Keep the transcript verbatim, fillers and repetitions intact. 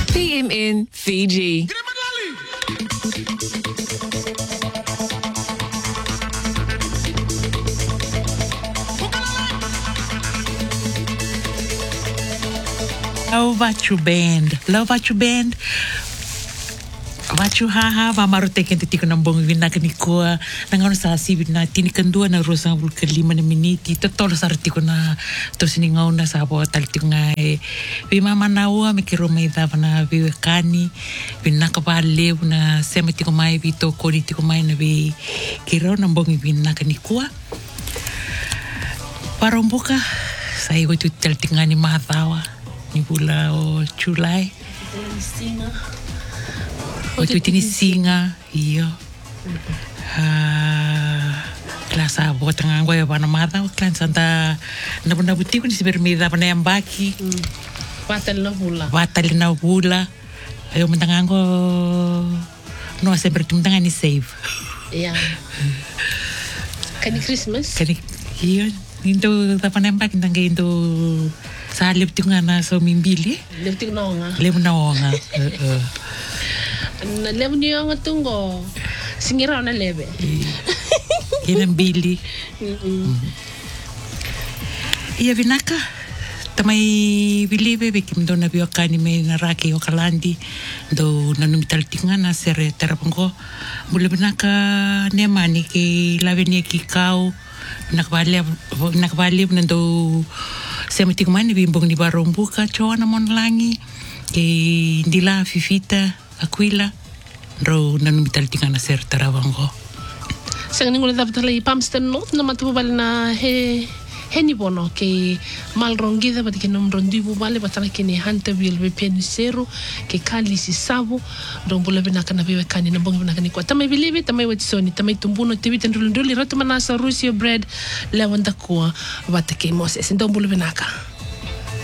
P M N Fiji. Lovachu Band. Lovachu Band. Vachu haha va marote kente tiko na bongo vina kani koa nangono sa sibi na tini kandua na rosa vulka lima na miniti totolo sa tiko na tosini ngauna sa bo tal tiko ngai vi mama na ua me kiro mai dava na vi kani vi na ka ba leu na sema tiko mai vi to kori tiko mai na vi kiro na bongo vina kani koa paromboka sa igo tu tal tiko ngani mahatawa ni bula o Julai o tu tini singa iyo klasa botanga ngoi bana mata klan santa na bunda butiku ni sibermida bana yambaki batal na bula batal na bula ayo mentanga ngo no sempre tumtanga ni save ya kani Christmas kani iyo nindo tapana yambaki ndanga indo sa leptinga na so mimbili lepting na nga lep na nga uh na lep ni nga tungo singira na lebe kina mbili iya vinaka tamai bilive bekim do na biokani me na raki o kalandi do na numital tinga na sere terapango bule vinaka ne mani ki laveni ki kau nakbale nakbale nando sema tiko mani bimbong ni barombuka choana monlangi ke ndila fifita Aquila ro nanumital tinga na ser taravango sang ningo na dapat halai pamstan not na matu bal na he he ni bono ke mal rongida bat ke nom rondi bu bale batala ke ni hanta bil be penisero ke kali si sabo don bula bina kana be kani na bonga bina kani kwa tamai bilibi tamai watsoni tamai tumbuno tibi tendul nduli rato manasa rusio bread lewanda kwa bat ke moses don bula bina ka